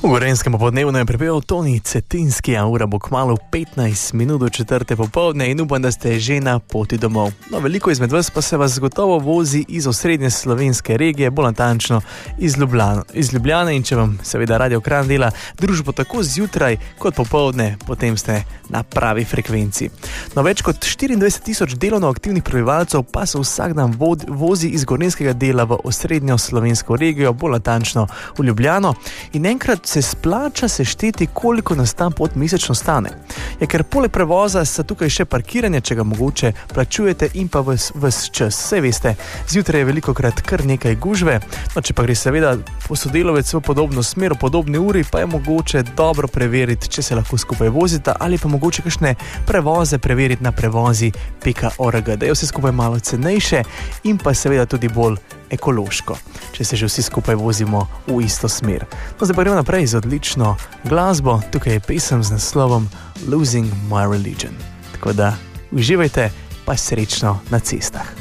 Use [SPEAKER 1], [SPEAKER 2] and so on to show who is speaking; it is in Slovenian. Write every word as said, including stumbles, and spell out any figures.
[SPEAKER 1] V Gorenjskem popodnevu je pripel Toni Cetinski, a ura bo kmalu petnajst minut do četrte popoldne in upam, da ste že na poti domov. No, veliko izmed vas pa se vas gotovo vozi iz osrednje slovenske regije, bolj natančno iz Ljubljane. Iz Ljubljane in če vam seveda Radio Kranj dela družbo tako zjutraj kot popoldne, potem ste na pravi frekvenci. No, več kot štiriindvajset tisoč delovno aktivnih prebivalcev pa se vsak dan vod, vozi iz gorenjskega dela v osrednjo slovensko regijo, bolj natančno v Ljubljano, in enkrat se splača sešteti, koliko nas ta pot mesečno stane. Je, ker poleg prevoza sta tukaj še parkiranje, če ga mogoče plačujete, in pa ves, ves čas. Saj veste, zjutraj je velikokrat kar nekaj gužve, no, če pa gre seveda sodelavec v podobno smer, v podobni uri, pa je mogoče dobro preveriti, če se lahko skupaj vozita, ali pa mogoče kakšne prevoze preveriti na prevozi pika org, da je vse skupaj malo cenejše in pa seveda tudi bolj ekološko, če se že vsi skupaj vozimo v isto smer. No, zdaj pa gremo naprej z odlično glasbo. Tukaj je pesem z naslovom Losing My Religion. Tako da uživajte, pa srečno na cestah.